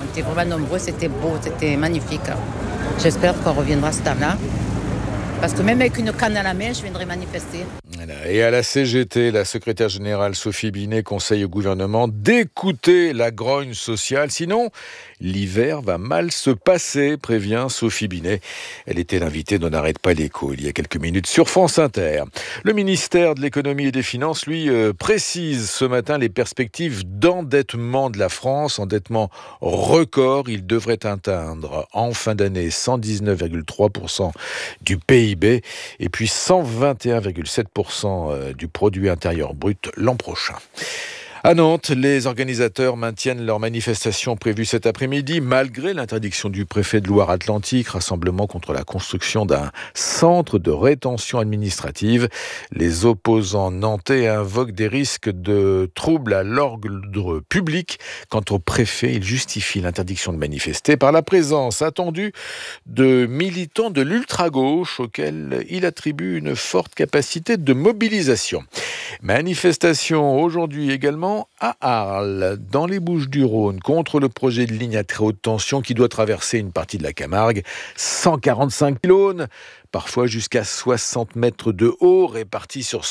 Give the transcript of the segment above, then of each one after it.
étaient vraiment nombreux, c'était beau, c'était magnifique. J'espère qu'on reviendra à ce temps-là. Parce que même avec une canne à la main, je viendrai manifester. Et à la CGT, la secrétaire générale Sophie Binet conseille au gouvernement d'écouter la grogne sociale. Sinon, l'hiver va mal se passer, prévient Sophie Binet. Elle était l'invitée d'On n'arrête pas l'écho il y a quelques minutes sur France Inter. Le ministère de l'économie et des finances, lui, précise ce matin les perspectives d'endettement de la France. Endettement record, il devrait atteindre en fin d'année 119,3% du PIB et puis 121,7% du produit intérieur brut l'an prochain. À Nantes, les organisateurs maintiennent leur manifestation prévue cet après-midi, malgré l'interdiction du préfet de Loire-Atlantique, rassemblement contre la construction d'un centre de rétention administrative. Les opposants nantais invoquent des risques de troubles à l'ordre public. Quant au préfet, il justifie l'interdiction de manifester par la présence attendue de militants de l'ultra-gauche auxquels il attribue une forte capacité de mobilisation. Manifestation aujourd'hui également à Arles, dans les Bouches-du-Rhône, contre le projet de ligne à très haute tension qui doit traverser une partie de la Camargue. 145 pylônes, parfois jusqu'à 60 mètres de haut, répartis sur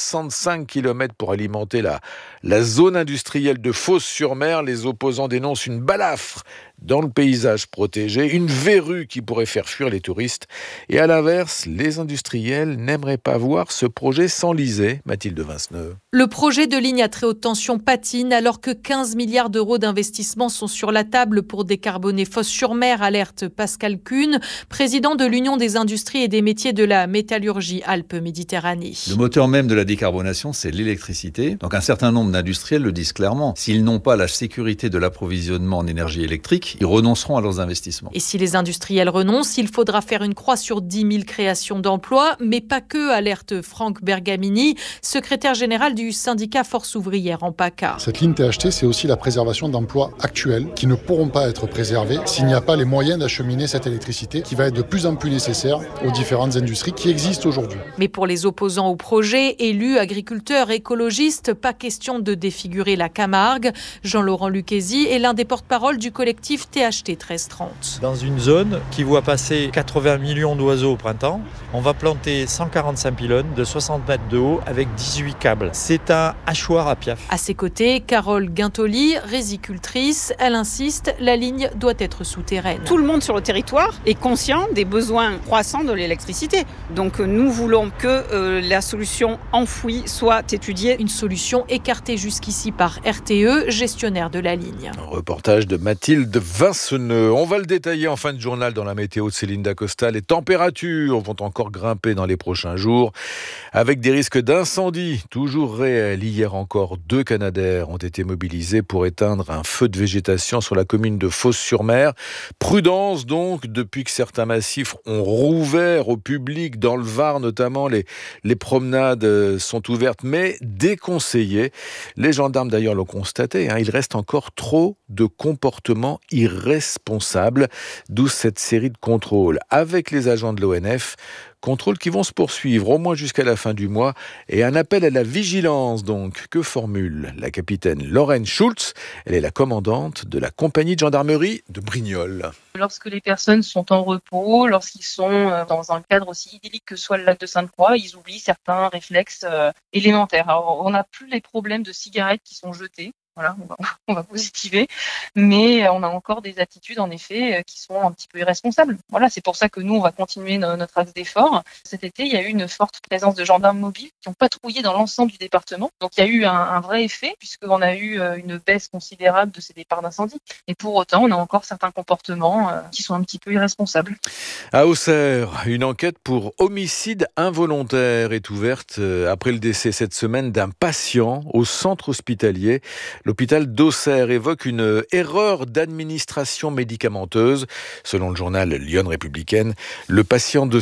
65 km pour alimenter la zone industrielle de Fos-sur-Mer. Les opposants dénoncent une balafre dans le paysage protégé, une verrue qui pourrait faire fuir les touristes. Et à l'inverse, les industriels n'aimeraient pas voir ce projet s'enliser. Mathilde Vinceneux. Le projet de ligne à très haute tension patine alors que 15 milliards d'euros d'investissement sont sur la table pour décarboner Fos-sur-Mer, alerte Pascal Kuhn, président de l'Union des industries et des métiers de la métallurgie Alpes-Méditerranée. Le moteur même de la décarbonation, c'est l'électricité. Donc un certain nombre d'industriels le disent clairement. S'ils n'ont pas la sécurité de l'approvisionnement en énergie électrique, ils renonceront à leurs investissements. Et si les industriels renoncent, il faudra faire une croix sur 10 000 créations d'emplois, mais pas que, alerte Franck Bergamini, secrétaire général du syndicat Force ouvrière en PACA. Cette ligne THT, c'est aussi la préservation d'emplois actuels qui ne pourront pas être préservés s'il n'y a pas les moyens d'acheminer cette électricité qui va être de plus en plus nécessaire aux différentes industries qui existent aujourd'hui. Mais pour les opposants au projet, élus, agriculteurs, écologistes, pas question de défigurer la Camargue. Jean-Laurent Lucchesi est l'un des porte-parole du collectif THT 1330. Dans une zone qui voit passer 80 millions d'oiseaux au printemps, on va planter 145 pylônes de 60 mètres de haut avec 18 câbles. C'est un hachoir à piaf. À ses côtés, Carole Guintoli, résicultrice, elle insiste, la ligne doit être souterraine. Tout le monde sur le territoire est conscient des besoins croissants de l'électricité. Donc nous voulons que la solution enfouie soit étudiée. Une solution écartée jusqu'ici par RTE, gestionnaire de la ligne. Un reportage de Mathilde Vinceneux. On va le détailler en fin de journal dans la météo de Céline Dacosta. Les températures vont encore grimper dans les prochains jours avec des risques d'incendie toujours réels. Hier encore, 2 Canadair ont été mobilisés pour éteindre un feu de végétation sur la commune de Fos-sur-Mer. Prudence donc, depuis que certains massifs ont rouvert au public, dans le Var notamment, les promenades sont ouvertes mais déconseillées. Les gendarmes d'ailleurs l'ont constaté, il reste encore trop de comportements irresponsables, d'où cette série de contrôles avec les agents de l'ONF. Contrôles qui vont se poursuivre au moins jusqu'à la fin du mois et un appel à la vigilance donc que formule la capitaine Lorraine Schultz. Elle est la commandante de la compagnie de gendarmerie de Brignoles. Lorsque les personnes sont en repos, lorsqu'ils sont dans un cadre aussi idyllique que soit le lac de Sainte-Croix, ils oublient certains réflexes élémentaires. Alors, on n'a plus les problèmes de cigarettes qui sont jetées. Voilà, on va positiver, mais on a encore des attitudes en effet qui sont un petit peu irresponsables. Voilà, c'est pour ça que nous on va continuer notre axe d'effort. Cet été, il y a eu une forte présence de gendarmes mobiles qui ont patrouillé dans l'ensemble du département. Donc il y a eu un vrai effet puisqu'on a eu une baisse considérable de ces départs d'incendie. Et pour autant, on a encore certains comportements qui sont un petit peu irresponsables. À Auxerre, une enquête pour homicide involontaire est ouverte après le décès cette semaine d'un patient au centre hospitalier. L'hôpital d'Auxerre évoque une erreur d'administration médicamenteuse. Selon le journal Lyon Républicaine, le patient de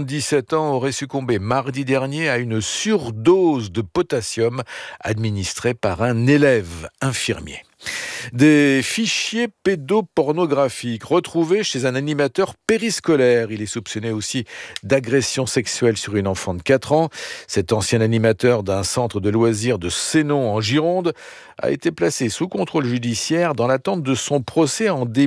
77 ans aurait succombé mardi dernier à une surdose de potassium administrée par un élève infirmier. Des fichiers pédopornographiques retrouvés chez un animateur périscolaire. Il est soupçonné aussi d'agression sexuelle sur une enfant de 4 ans. Cet ancien animateur d'un centre de loisirs de Sénon en Gironde a été placé sous contrôle judiciaire dans l'attente de son procès en début